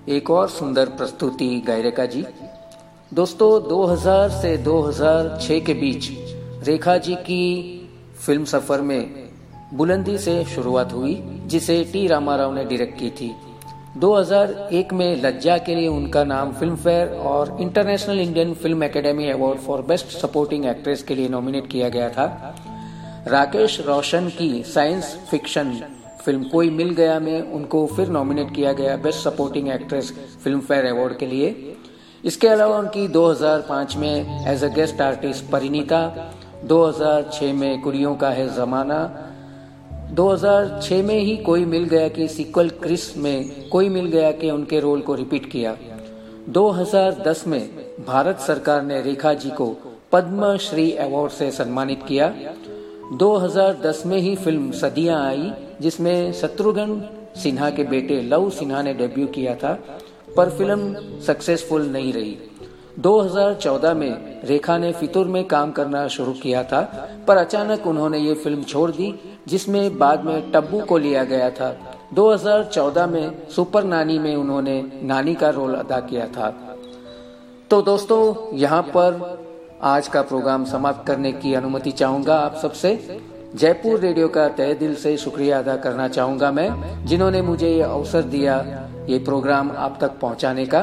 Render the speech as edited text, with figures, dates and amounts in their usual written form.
एक और सुंदर प्रस्तुति गायरिका जी। दोस्तों 2000 से 2006 के बीच रेखा जी की फिल्म सफर में बुलंदी से शुरुआत हुई, जिसे टी रामाराव ने डायरेक्ट की थी। 2001 में लज्जा के लिए उनका नाम फिल्म फेयर और international Indian film academy award for best supporting actress के लिए नॉमिनेट किया गया था। राकेश रोशन की साइंस फिक्शन फिल्म कोई मिल गया में उनको फिर नॉमिनेट किया गया best supporting actress film fair award के लिए। इसके अलावा उनकी 2005 में as a guest artist Parineeta, 2006 में कुड़ियों का है जमाना, 2006 में ही कोई मिल गया की सीक्वल क्रिस में कोई मिल गया के उनके रोल को रिपीट किया। 2010 में भारत सरकार ने रेखा जी को पद्म श्री अवार्ड से सम्मानित किया। 2010 में ही फिल्म सदियां आई, जिसमें शत्रुघ्न सिन्हा के बेटे लव सिन्हा ने डेब्यू किया था, पर फिल्म सक्सेसफुल नहीं रही। 2014 में रेखा ने फितूर में काम करना शुरू किया था, पर अचानक उन्होंने ये फिल्म छोड़ दी, जिसमें बाद में टब्बू को लिया गया था। 2014 में सुपर नानी में उन्होंने नानी का रोल अदा किया था। तो दोस्तों, यहाँ पर आज का प्रोग्राम समाप्त करने की अनुमति चाहूंगा आप सबसे। जयपुर रेडियो का तहे दिल से शुक्रिया अदा करना चाहूंगा मैं, जिन्होंने मुझे ये अवसर दिया ये प्रोग्राम आप तक पहुंचाने का।